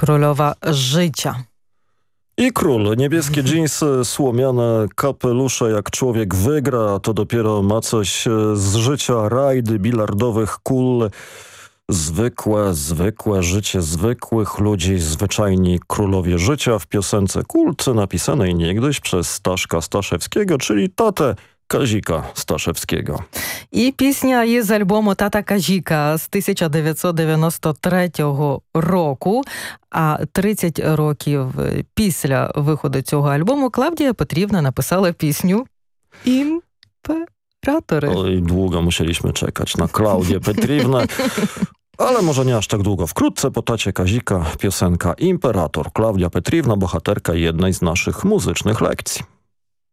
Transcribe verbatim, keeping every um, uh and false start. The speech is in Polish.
Królowa życia. I król. Niebieskie dżinsy, słomiane kapelusze, jak człowiek wygra, to dopiero ma coś z życia, rajdy bilardowych kul. Zwykłe, zwykłe życie zwykłych ludzi, zwyczajni królowie życia w piosence Kult, napisanej niegdyś przez Staszka Staszewskiego, czyli tatę Kazika Staszewskiego. І пісня із альбому «Тата Казіка» з тисяча дев'ятсот дев'яносто третього року, а тридцять років після виходу цього альбому Клавдія Петрівна написала пісню «Імператори». Oj, długo musieliśmy czekać na Klaudię Petriwnę, ale może nie aż tak długo. Wkrótce po tacie Kazika piosenka Imperator. Klaudia Petriwna, bohaterka jednej z naszych muzycznych lekcji.